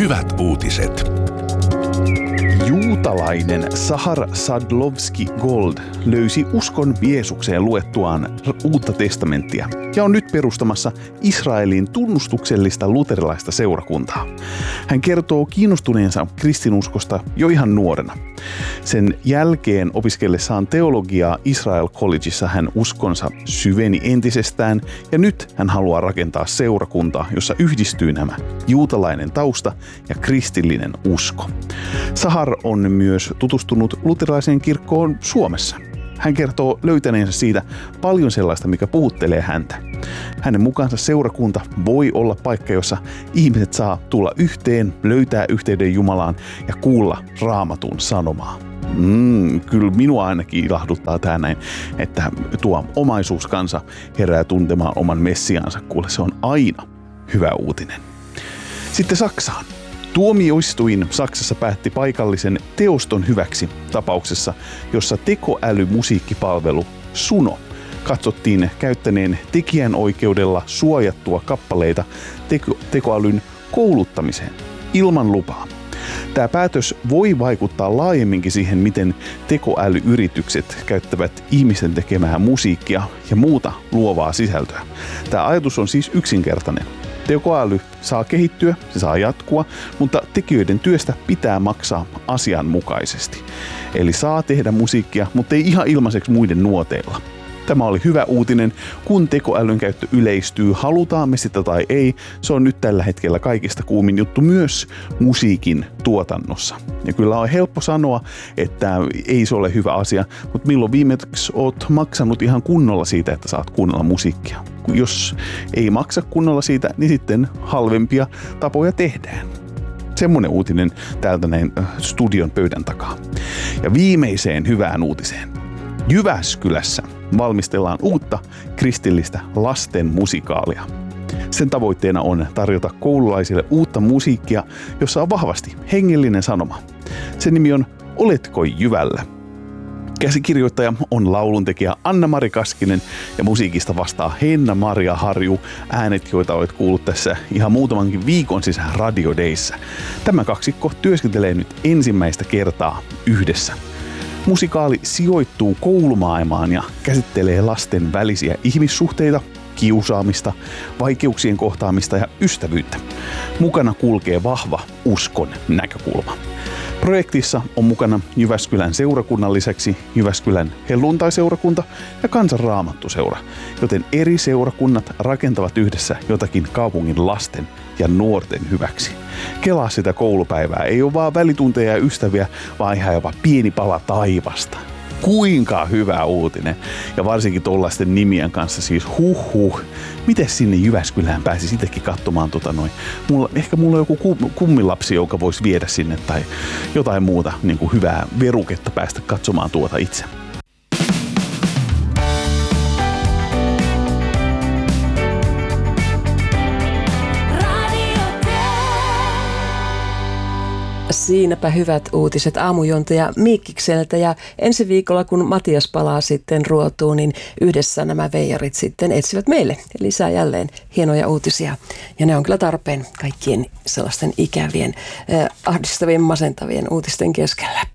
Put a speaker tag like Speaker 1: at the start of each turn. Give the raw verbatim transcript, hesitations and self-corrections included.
Speaker 1: Hyvät uutiset.
Speaker 2: Juutalainen Sahar Sadlovski Gold löysi uskon Jeesukseen luettuaan Uutta testamenttia ja on nyt perustamassa Israelin tunnustuksellista luterilaista seurakuntaa. Hän kertoo kiinnostuneensa kristinuskosta jo ihan nuorena. Sen jälkeen opiskellessaan teologiaa Israel Collegeissa hän uskonsa syveni entisestään ja nyt hän haluaa rakentaa seurakuntaa, jossa yhdistyy nämä juutalainen tausta ja kristillinen usko. Sahar on myös tutustunut luterilaiseen kirkkoon Suomessa. Hän kertoo löytäneensä siitä paljon sellaista, mikä puhuttelee häntä. Hänen mukaansa seurakunta voi olla paikka, jossa ihmiset saa tulla yhteen, löytää yhteyden Jumalaan ja kuulla Raamatun sanomaa. Mm, kyllä minua ainakin ilahduttaa tämä näin, että tuo omaisuuskansa herää tuntemaan oman messiaansa. Kuule, se on aina hyvä uutinen. Sitten Saksaan. Tuomioistuin Saksassa päätti paikallisen teoston hyväksi tapauksessa, jossa tekoälymusiikkipalvelu Suno katsottiin käyttäneen tekijänoikeudella suojattua kappaleita teko- tekoälyn kouluttamiseen ilman lupaa. Tämä päätös voi vaikuttaa laajemminkin siihen, miten tekoälyyritykset käyttävät ihmisten tekemää musiikkia ja muuta luovaa sisältöä. Tämä ajatus on siis yksinkertainen. Tekoäly saa kehittyä, se saa jatkua, mutta tekijöiden työstä pitää maksaa asianmukaisesti. Eli saa tehdä musiikkia, mutta ei ihan ilmaiseksi muiden nuoteilla. Tämä oli hyvä uutinen, kun tekoälyn käyttö yleistyy, halutaan me sitä tai ei. Se on nyt tällä hetkellä kaikista kuumin juttu myös musiikin tuotannossa. Ja kyllä on helppo sanoa, että ei se ole hyvä asia, mutta milloin viimeksi oot maksanut ihan kunnolla siitä, että saat kuunnella musiikkia? Jos ei maksa kunnolla siitä, niin sitten halvempia tapoja tehdään. Semmoinen uutinen täältä näin studion pöydän takaa. Ja viimeiseen hyvään uutiseen. Jyväskylässä valmistellaan uutta kristillistä lasten musikaalia. Sen tavoitteena on tarjota koululaisille uutta musiikkia, jossa on vahvasti hengellinen sanoma. Sen nimi on Oletko Jyvällä? Käsikirjoittaja on lauluntekijä Anna-Mari Kaskinen ja musiikista vastaa Henna-Maria Harju, äänet joita olet kuullut tässä ihan muutamankin viikon sisään Radio Dayssä. Tämä kaksikko työskentelee nyt ensimmäistä kertaa yhdessä. Musikaali sijoittuu koulumaailmaan ja käsittelee lasten välisiä ihmissuhteita, kiusaamista, vaikeuksien kohtaamista ja ystävyyttä. Mukana kulkee vahva uskon näkökulma. Projektissa on mukana Jyväskylän seurakunnan lisäksi Jyväskylän helluntaiseurakunta ja Kansanraamattuseura, joten eri seurakunnat rakentavat yhdessä jotakin kaupungin lasten ja nuorten hyväksi. Kelaa sitä koulupäivää, ei ole vaan välitunteja ja ystäviä, vaan ihan jopa pieni pala taivasta. Kuinka hyvä uutinen. Ja varsinkin tuollaisten nimien kanssa siis huh huh. Miten sinne Jyväskylään pääsi sitäkin katsomaan tota noin? Mulla, ehkä mulla on joku kummilapsi, joka voisi viedä sinne tai jotain muuta niin kuin hyvää veruketta päästä katsomaan tuota itse.
Speaker 3: Siinäpä hyvät uutiset aamujuontaja Miikkikseltä, ja ensi viikolla kun Matias palaa sitten ruotuun, niin yhdessä nämä veijarit sitten etsivät meille lisää jälleen hienoja uutisia. Ja ne on kyllä tarpeen kaikkien sellaisten ikävien, eh, ahdistavien, masentavien uutisten keskellä.